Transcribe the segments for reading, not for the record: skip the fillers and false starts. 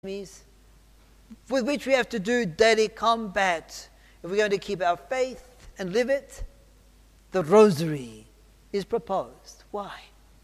enemies with which we have to do daily combat if we're going to keep our faith and live it. The rosary is proposed. Why?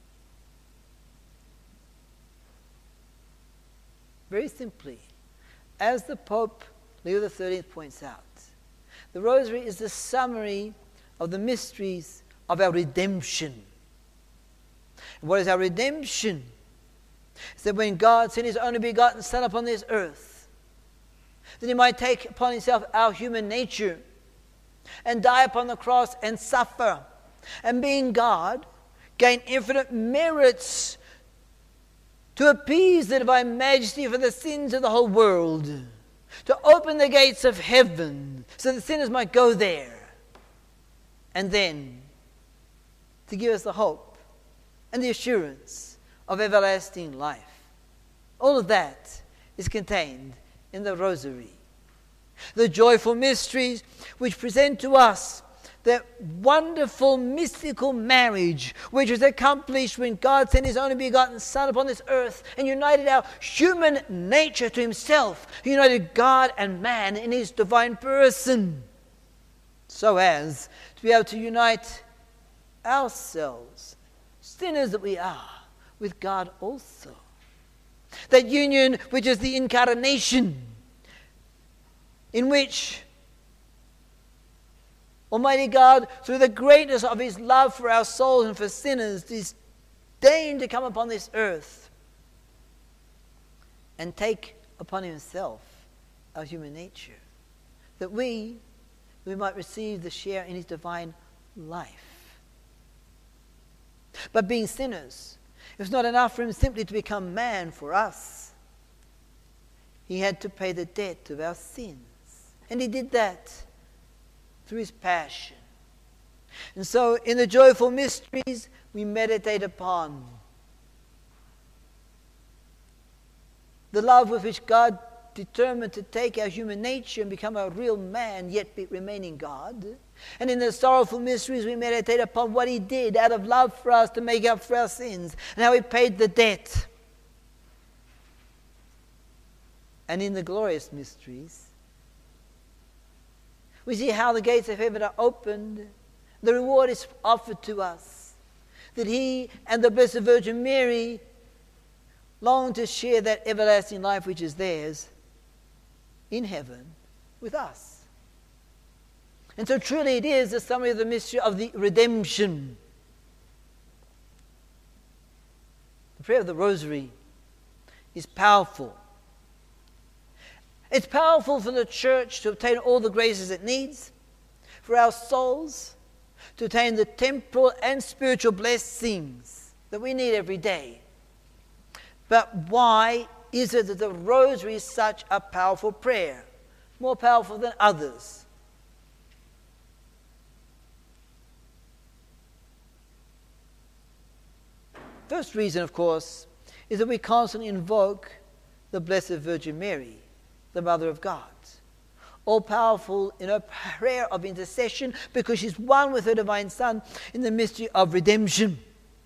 Very simply, as the Pope Leo XIII points out, the rosary is the summary of the mysteries of our redemption. And what is our redemption? It's that when God sent His only begotten Son upon this earth, that He might take upon Himself our human nature and die upon the cross and suffer, and being God, gain infinite merits to appease the divine majesty for the sins of the whole world, to open the gates of heaven so that sinners might go there, and then to give us the hope and the assurance of everlasting life. All of that is contained in the rosary. The joyful mysteries which present to us that wonderful mystical marriage which was accomplished when God sent His only begotten Son upon this earth and united our human nature to Himself, He united God and man in His divine person, so as to be able to unite ourselves, sinners that we are, with God also. That union which is the incarnation, in which Almighty God, through the greatness of His love for our souls and for sinners, disdained to come upon this earth and take upon Himself our human nature, that we might receive the share in His divine life. But being sinners, it was not enough for Him simply to become man for us. He had to pay the debt of our sins. And He did that through His passion. And so in the joyful mysteries we meditate upon the love with which God determined to take our human nature and become a real man, yet remaining God. And in the sorrowful mysteries we meditate upon what He did out of love for us to make up for our sins, and how He paid the debt. And in the glorious mysteries we see how the gates of heaven are opened. The reward is offered to us, that He and the Blessed Virgin Mary long to share that everlasting life which is theirs in heaven with us. And so truly it is the summary of the mystery of the redemption. The prayer of the Rosary is powerful. It's powerful for the Church to obtain all the graces it needs, for our souls to attain the temporal and spiritual blessings that we need every day. But why is it that the Rosary is such a powerful prayer, more powerful than others? First reason, of course, is that we constantly invoke the Blessed Virgin Mary, the Mother of God, all-powerful in her prayer of intercession, because she's one with her divine Son in the mystery of redemption.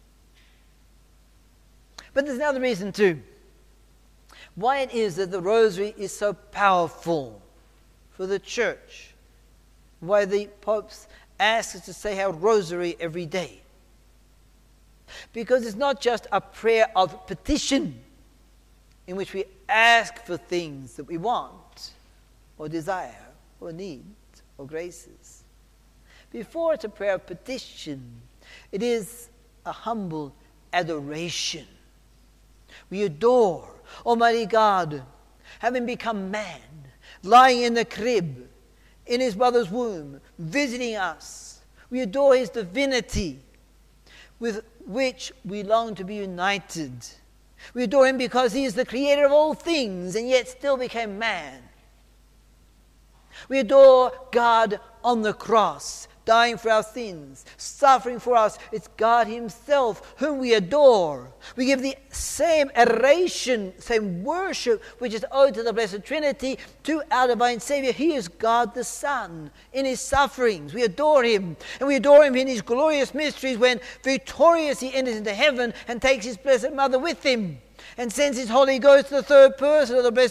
But there's another reason too, why it is that the Rosary is so powerful for the Church, why the popes ask us to say our Rosary every day. Because it's not just a prayer of petition in which we ask for things that we want or desire or need or graces. Before it's a prayer of petition, it is a humble adoration. We adore Almighty God, having become man, lying in the crib, in His mother's womb, visiting us. We adore His divinity, with which we long to be united. We adore Him because He is the creator of all things and yet still became man. We adore God on the cross, dying for our sins, suffering for us. It's God Himself whom we adore. We give the same adoration, same worship which is owed to the Blessed Trinity to our divine Savior. He is God the Son in His sufferings. We adore Him, and we adore Him in His glorious mysteries when victorious He enters into heaven and takes His Blessed Mother with Him. and sends His Holy Ghost to the third person of the Blessed